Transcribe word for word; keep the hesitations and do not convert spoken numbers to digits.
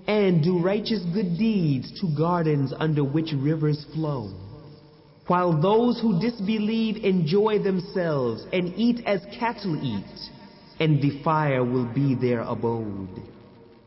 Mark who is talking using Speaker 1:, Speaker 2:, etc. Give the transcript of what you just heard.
Speaker 1: and do righteous good deeds to gardens under which rivers flow. While those who disbelieve enjoy themselves and eat as cattle eat, and the fire will be their abode.